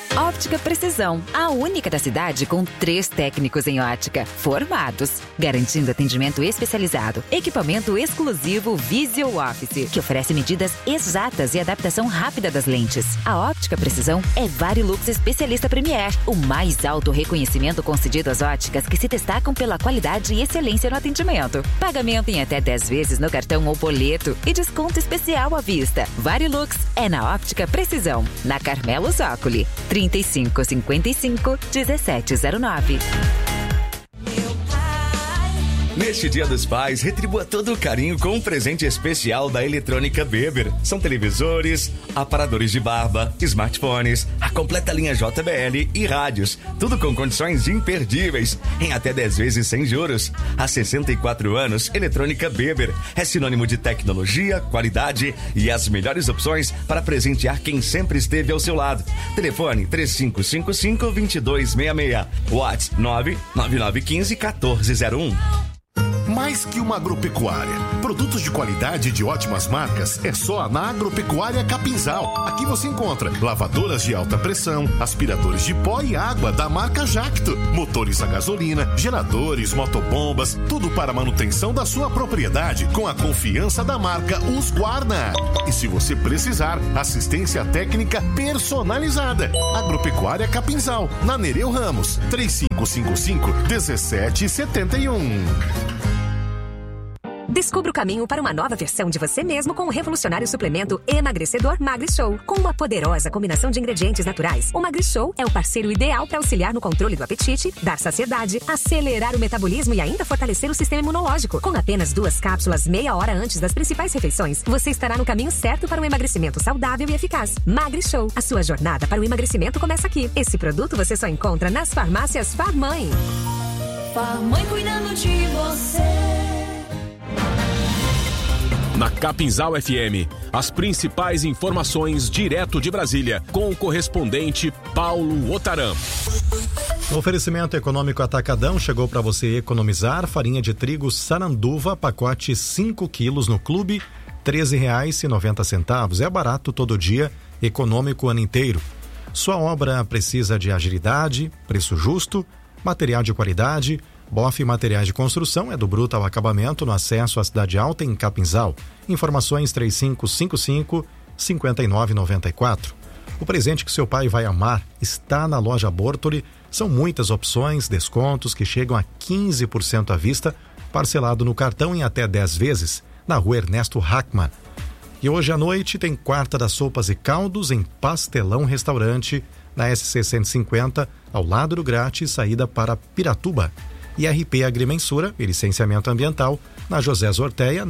Óptica Precisão, a única da cidade com 3 técnicos em ótica formados, garantindo atendimento especializado, equipamento exclusivo Visual Office, que oferece medidas exatas e adaptação rápida das lentes. A Óptica Precisão é Varilux Especialista Premier, o mais alto reconhecimento concedido às óticas que se destacam pela qualidade e excelência no atendimento. Pagamento em até 10 vezes no cartão ou boleto e desconto especial à vista. Varilux é na Óptica Precisão, na Carmelo Zócoli, 3555 1709. Neste Dia dos Pais, retribua todo o carinho com um presente especial da Eletrônica Beber. São televisores, aparadores de barba, smartphones, a completa linha JBL e rádios. Tudo com condições imperdíveis, em até 10 vezes sem juros. Há 64 anos, Eletrônica Beber é sinônimo de tecnologia, qualidade e as melhores opções para presentear quem sempre esteve ao seu lado. Telefone 3555-2266. WhatsApp 99915-1401. Mais que uma agropecuária. Produtos de qualidade e de ótimas marcas é só na Agropecuária Capinzal. Aqui você encontra lavadoras de alta pressão, aspiradores de pó e água da marca Jacto, motores a gasolina, geradores, motobombas, tudo para a manutenção da sua propriedade com a confiança da marca Husqvarna. E se você precisar, assistência técnica personalizada. Agropecuária Capinzal, na Nereu Ramos, 3555-1771. Descubra o caminho para uma nova versão de você mesmo com o revolucionário suplemento emagrecedor MagriShow. Com uma poderosa combinação de ingredientes naturais, o MagriShow é o parceiro ideal para auxiliar no controle do apetite, dar saciedade, acelerar o metabolismo e ainda fortalecer o sistema imunológico. Com apenas 2 cápsulas meia hora antes das principais refeições, você estará no caminho certo para um emagrecimento saudável e eficaz. MagriShow, a sua jornada para o emagrecimento começa aqui. Esse produto você só encontra nas farmácias Farmãe. Farmãe cuidando de você. Na Capinzal FM, as principais informações direto de Brasília, com o correspondente Paulo Otaram. O oferecimento econômico Atacadão chegou para você economizar. Farinha de trigo Saranduva, pacote 5 quilos no clube, R$13,90. É barato todo dia, econômico o ano inteiro. Sua obra precisa de agilidade, preço justo, material de qualidade. Boff Materiais de Construção é do bruto ao acabamento no acesso à Cidade Alta em Capinzal. Informações 3555-5994. O presente que seu pai vai amar está na loja Bortoli. São muitas opções, descontos que chegam a 15% à vista, parcelado no cartão em até 10 vezes, na rua Ernesto Hackmann. E hoje à noite tem quarta das sopas e caldos em Pastelão Restaurante, na SC 150, ao lado do grátis, saída para Piratuba. E RP Agrimensura e Licenciamento Ambiental, na José Zorteia,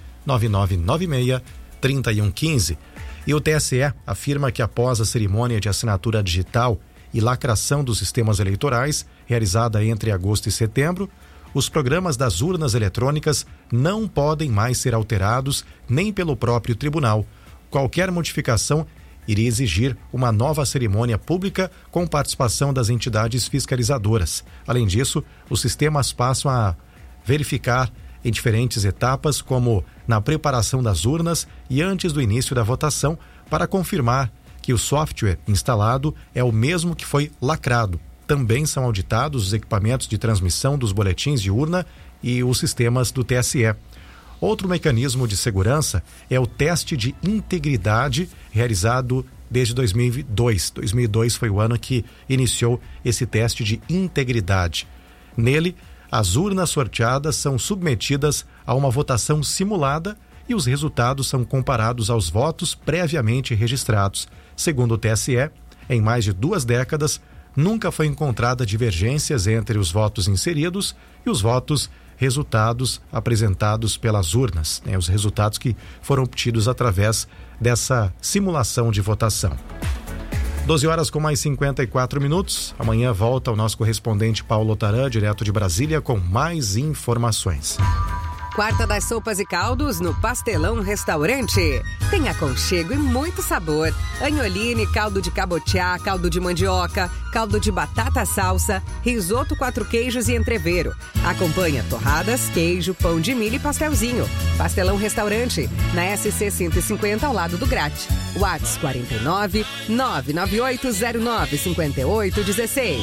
99996-3115. E o TSE afirma que após a cerimônia de assinatura digital e lacração dos sistemas eleitorais, realizada entre agosto e setembro, os programas das urnas eletrônicas não podem mais ser alterados nem pelo próprio tribunal. Qualquer modificação iria exigir uma nova cerimônia pública com participação das entidades fiscalizadoras. Além disso, os sistemas passam a verificar em diferentes etapas, como na preparação das urnas e antes do início da votação, para confirmar que o software instalado é o mesmo que foi lacrado. Também são auditados os equipamentos de transmissão dos boletins de urna e os sistemas do TSE. Outro mecanismo de segurança é o teste de integridade realizado desde 2002. 2002 foi o ano que iniciou esse teste de integridade. Nele, as urnas sorteadas são submetidas a uma votação simulada e os resultados são comparados aos votos previamente registrados. Segundo o TSE, em mais de 2 décadas, nunca foi encontrada divergências entre os votos inseridos e os votos resultados apresentados pelas urnas, os resultados que foram obtidos através dessa simulação de votação. 12 horas com mais 54 minutos. Amanhã volta o nosso correspondente Paulo Otaram, direto de Brasília, com mais informações. Quarta das Sopas e Caldos no Pastelão Restaurante. Tem aconchego e muito sabor. Agnoline, caldo de cabotiá, caldo de mandioca, caldo de batata salsa, risoto 4 queijos e entrevero. Acompanha torradas, queijo, pão de milho e pastelzinho. Pastelão Restaurante, na SC 150 ao lado do Grate. WhatsApp 49 99809 5816.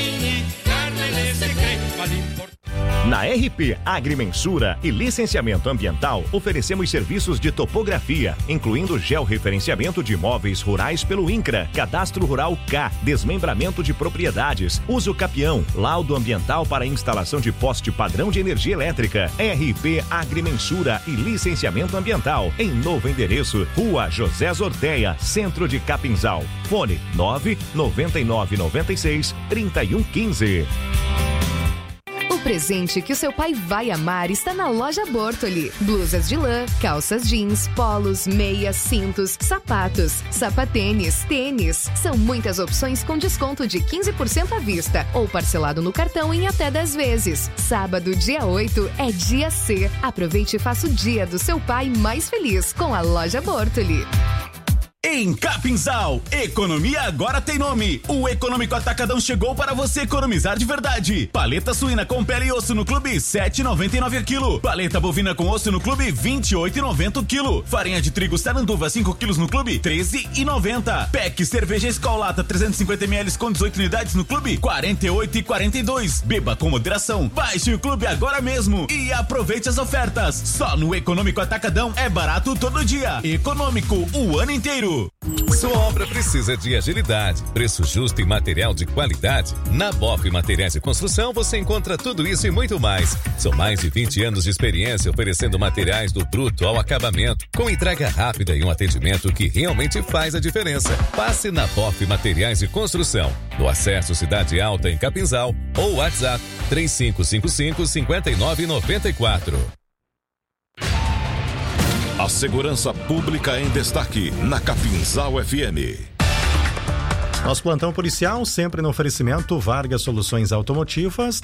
Na RP Agrimensura e Licenciamento Ambiental, oferecemos serviços de topografia, incluindo georreferenciamento de imóveis rurais pelo INCRA, Cadastro Rural K, desmembramento de propriedades, uso capião, laudo ambiental para instalação de poste padrão de energia elétrica. RP Agrimensura e Licenciamento Ambiental, em novo endereço, Rua José Zorteia, Centro de Capinzal. Fone 99996-3115. O presente que o seu pai vai amar está na Loja Bortoli. Blusas de lã, calças jeans, polos, meias, cintos, sapatos, sapatênis, tênis. São muitas opções com desconto de 15% à vista ou parcelado no cartão em até 10 vezes. Sábado, dia 8, é dia C. Aproveite e faça o dia do seu pai mais feliz com a Loja Bortoli. Em Capinzal, economia agora tem nome. O Econômico Atacadão chegou para você economizar de verdade. Paleta suína com pele e osso no clube, 7,99 kg. Paleta bovina com osso no clube, 28,90 kg. Farinha de trigo Saranduva, 5 kg no clube, 13,90. Pack cerveja Skol Lata 350 ml com 18 unidades no clube, 48,42. Beba com moderação. Baixe o clube agora mesmo e aproveite as ofertas. Só no Econômico Atacadão é barato todo dia. Econômico o ano inteiro. Sua obra precisa de agilidade, preço justo e material de qualidade? Na BOF Materiais de Construção você encontra tudo isso e muito mais. São mais de 20 anos de experiência oferecendo materiais do bruto ao acabamento, com entrega rápida e um atendimento que realmente faz a diferença. Passe na BOF Materiais de Construção, no Acesso Cidade Alta em Capinzal, ou WhatsApp 3555-5994. A segurança pública em destaque na Capinzal FM. Nosso plantão policial sempre no oferecimento Vargas Soluções Automotivas,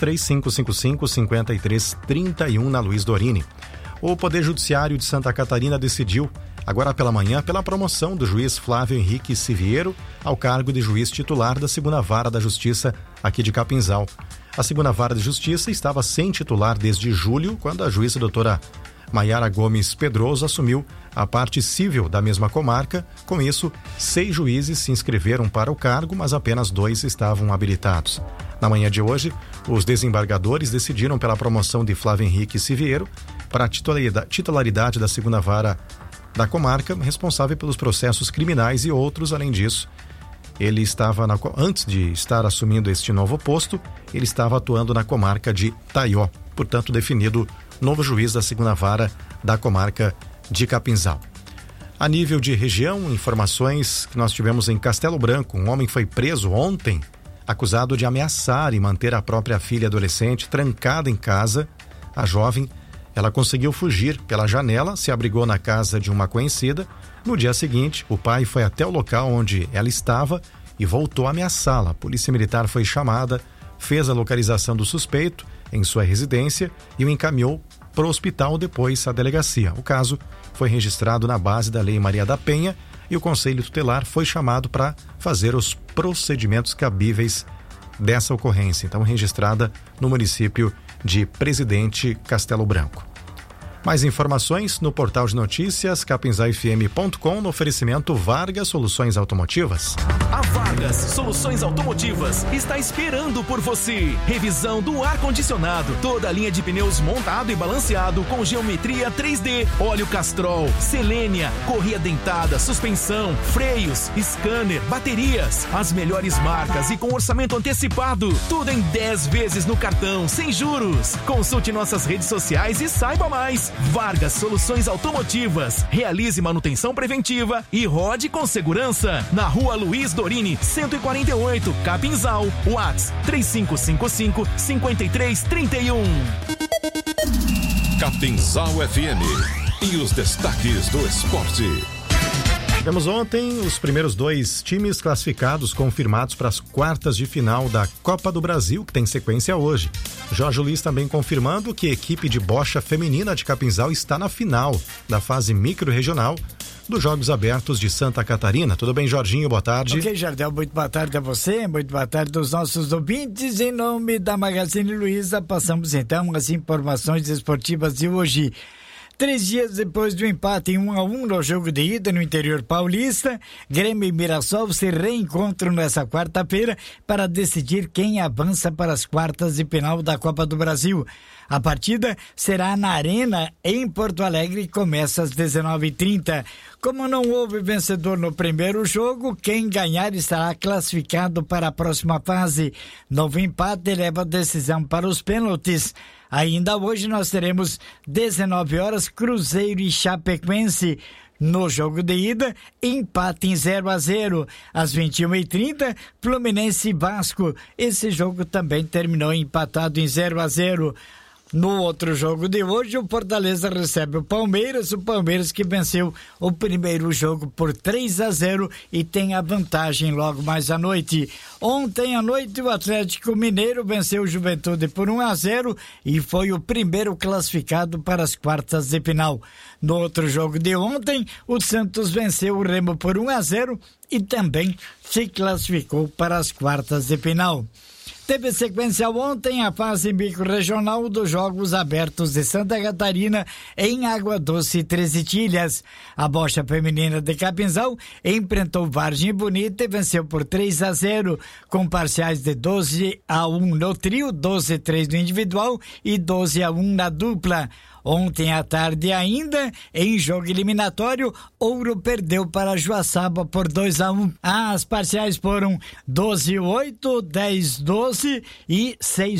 3555-5331 na Luiz Dorini. O Poder Judiciário de Santa Catarina decidiu, agora pela manhã, pela promoção do juiz Flávio Henrique Siviero ao cargo de juiz titular da 2ª Vara da Justiça aqui de Capinzal. A 2ª Vara de Justiça estava sem titular desde julho, quando a juíza doutora Maiara Gomes Pedroso assumiu a parte civil da mesma comarca. Com isso, 6 juízes se inscreveram para o cargo, mas apenas 2 estavam habilitados. Na manhã de hoje, os desembargadores decidiram pela promoção de Flávio Henrique Siviero para a titularidade da 2ª Vara da comarca, responsável pelos processos criminais e outros. Além disso, ele estava, antes de estar assumindo este novo posto, ele estava atuando na comarca de Taió, portanto definido novo juiz da 2ª Vara da comarca de Capinzal. A nível de região, informações que nós tivemos em Castelo Branco. Um homem foi preso ontem, acusado de ameaçar e manter a própria filha adolescente trancada em casa. A jovem, ela conseguiu fugir pela janela, se abrigou na casa de uma conhecida. No dia seguinte, o pai foi até o local onde ela estava e voltou a ameaçá-la. A polícia militar foi chamada, fez a localização do suspeito em sua residência e o encaminhou para o hospital, depois à delegacia. O caso foi registrado na base da Lei Maria da Penha e o Conselho Tutelar foi chamado para fazer os procedimentos cabíveis dessa ocorrência, então registrada no município de Presidente Castelo Branco. Mais informações no portal de notícias capinzalfm.com, no oferecimento Vargas Soluções Automotivas. A Vargas Soluções Automotivas está esperando por você. Revisão do ar-condicionado, toda a linha de pneus montado e balanceado com geometria 3D, óleo Castrol, Selênia, correia dentada, suspensão, freios, scanner, baterias, as melhores marcas e com orçamento antecipado. Tudo em 10 vezes no cartão, sem juros. Consulte nossas redes sociais e saiba mais. Vargas Soluções Automotivas. Realize manutenção preventiva e rode com segurança. Na Rua Luiz Dorini, 148, Capinzal. WhatsApp 3555-5331. Capinzal FM e os destaques do esporte. Tivemos ontem os primeiros 2 times classificados confirmados para as quartas de final da Copa do Brasil, que tem sequência hoje. Jorge Luiz também confirmando que a equipe de bocha feminina de Capinzal está na final da fase micro-regional dos Jogos Abertos de Santa Catarina. Tudo bem, Jorginho? Boa tarde. Ok, Jardel, muito boa tarde a você, muito boa tarde aos nossos ouvintes. Em nome da Magazine Luiza, passamos então as informações esportivas de hoje. 3 dias depois do empate em 1-1 no jogo de ida no interior paulista, Grêmio e Mirassol se reencontram nessa quarta-feira para decidir quem avança para as quartas de final da Copa do Brasil. A partida será na Arena, em Porto Alegre, e começa às 19h30. Como não houve vencedor no primeiro jogo, quem ganhar estará classificado para a próxima fase. Novo empate leva a decisão para os pênaltis. Ainda hoje nós teremos 19 horas Cruzeiro e Chapecoense. No jogo de ida, empate em 0-0. Às 21h30, Fluminense e Vasco. Esse jogo também terminou empatado em 0-0. No outro jogo de hoje, o Fortaleza recebe o Palmeiras que venceu o primeiro jogo por 3-0 e tem a vantagem logo mais à noite. Ontem à noite, o Atlético Mineiro venceu o Juventude por 1-0 e foi o primeiro classificado para as quartas de final. No outro jogo de ontem, o Santos venceu o Remo por 1-0 e também se classificou para as quartas de final. Teve sequência ontem a fase micro-regional dos Jogos Abertos de Santa Catarina em Água Doce e Três Itilhas. A bocha feminina de Capinzal enfrentou Vargem Bonita e venceu por 3-0, com parciais de 12-1 no trio, 12-3 no individual e 12-1 na dupla. Ontem à tarde ainda, em jogo eliminatório, Ouro perdeu para Joaçaba por 2-1. As parciais foram 12-8, 10-12 e 6